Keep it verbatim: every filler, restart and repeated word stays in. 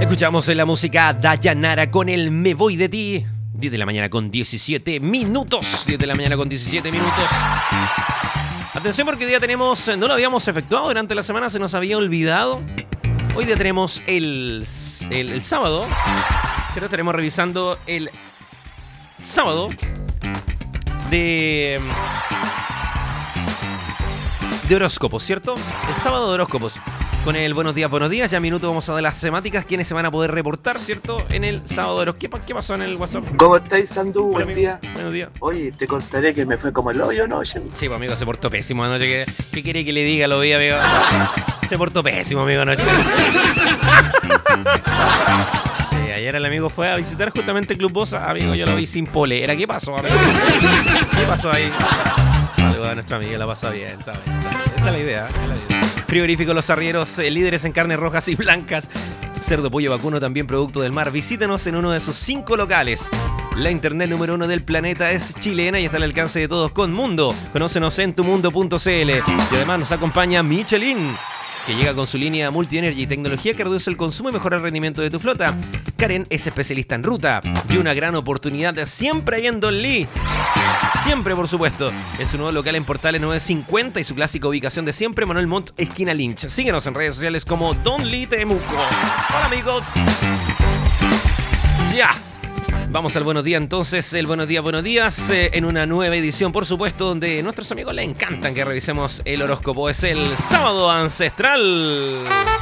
Escuchamos la música Dayanara con el Me Voy de Ti. diez de la mañana con diecisiete minutos. diez de la mañana con diecisiete minutos. Atención porque hoy día tenemos, no lo habíamos efectuado durante la semana, se nos había olvidado. Hoy día tenemos el, el, el sábado. Pero estaremos revisando el sábado de, de horóscopos, ¿cierto? El sábado de horóscopos. Con el buenos días, buenos días. Ya en minuto vamos a dar las temáticas, quienes se van a poder reportar, ¿cierto? En el sábado de horóscopos. ¿Qué, ¿Qué pasó en el WhatsApp? ¿Cómo estáis, Sandú? Buen Hola, día. Buenos días. Oye, te contaré que me fue como el hoyo anoche. Sí, pues amigo, se portó pésimo anoche. ¿Qué, qué quiere que le diga? Lo vi, amigo. Se portó pésimo, amigo, anoche. Sí, ayer el amigo fue a visitar justamente el Club Bosa. Amigo, yo lo vi sin polera. ¿Qué pasó, amigo? ¿Qué pasó ahí? Algo a nuestra amiga la pasó bien. Está bien, está bien. Esa es la idea, ¿eh? Es la idea. Frigorífico Los Arrieros, eh, líderes en carnes rojas y blancas. Cerdo, pollo, vacuno, también producto del mar. Visítenos en uno de sus cinco locales. La internet número uno del planeta es chilena y está al alcance de todos con Mundo. Conócenos en tumundo punto cl. Y además nos acompaña Michelin, que llega con su línea Multi-Energy, tecnología que reduce el consumo y mejora el rendimiento de tu flota. Karen es especialista en ruta y una gran oportunidad siempre ahí en Don Lee. Siempre, por supuesto. Es su nuevo local en Portales novecientos cincuenta y su clásica ubicación de siempre, Manuel Montt, esquina Lynch. Síguenos en redes sociales como Don Lee Temuco. Hola, amigos. Ya. Vamos al buenos días entonces, el buenos días, buenos días, eh, en una nueva edición, por supuesto, donde a nuestros amigos les encantan que revisemos el horóscopo. Es el sábado ancestral.